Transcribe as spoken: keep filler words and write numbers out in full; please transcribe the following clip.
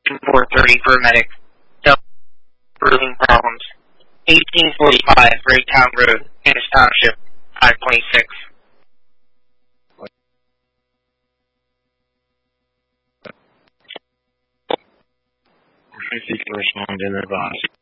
four thirty for a medic. Breathing problems. eighteen forty-five, Raytown Road, Ennis Township, five twenty-six. If you can respond in advance.